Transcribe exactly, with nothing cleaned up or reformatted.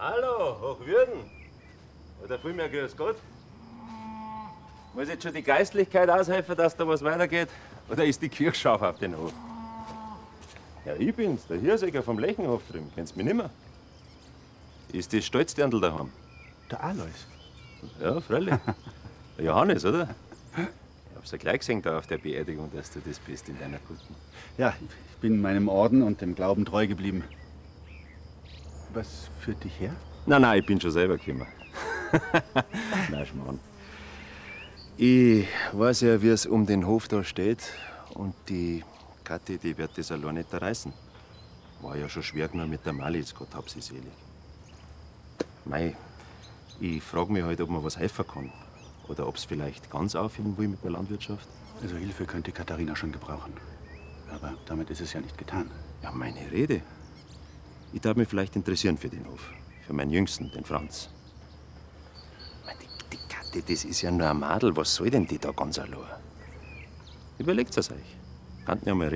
Hallo, Hochwürden. Oder vielmehr grüß Gott. Muss jetzt schon die Geistlichkeit aushelfen, dass da was weitergeht? Oder ist die Kirche scharf auf den Hof? Ja, ich bin's, der Hirsäger vom Lechenhof drüben. Kennst mich nimmer? Ist das Stolzdirndl daheim? Der Alois. Ja, freilich. Der Johannes, oder? Ich hab's ja gleich gesehen da auf der Beerdigung, dass du das bist in deiner Kutten. Ja, ich bin meinem Orden und dem Glauben treu geblieben. Was führt dich her? Nein, nein, ich bin schon selber gekommen. Nein, Schmarrn. Ich weiß ja, wie es um den Hof da steht. Und die Kathi, die wird das allein nicht reißen. War ja schon schwer genug mit der Malitz, Gott hab sie selig. Mei, ich frag mich halt, ob man was helfen kann. Oder ob es vielleicht ganz aufhören will mit der Landwirtschaft. Also Hilfe könnte Katharina schon gebrauchen. Aber damit ist es ja nicht getan. Ja, meine Rede. Ich darf mich vielleicht interessieren für den Hof. Für meinen Jüngsten, den Franz. Mei, Die, die Kathi, das ist ja nur ein Madel. Was soll denn die da ganz allein? Überlegt es euch. Kannten ja mal reden.